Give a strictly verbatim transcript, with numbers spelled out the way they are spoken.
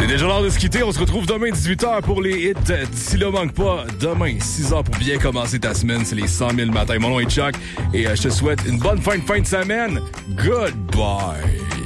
C'est déjà l'heure de se quitter. On se retrouve demain dix-huit heures pour les hits. D'ici là, manque pas. Demain, six heures pour bien commencer ta semaine. C'est les cent mille matins. Mon nom est Chuck et euh, je te souhaite une bonne fin de fin de semaine. Goodbye.